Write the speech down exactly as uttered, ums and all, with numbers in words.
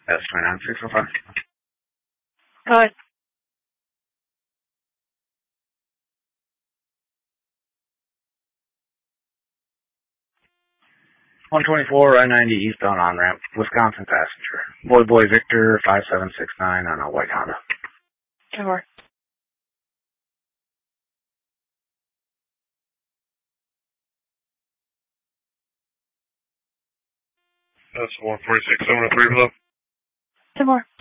That's twenty-nine six oh five. Go ahead. one twenty-four I ninety eastbound on ramp, Wisconsin passenger. Boy Boy Victor five seven six nine on a white Honda. Sure. That's one forty-six seven oh three below. Two more.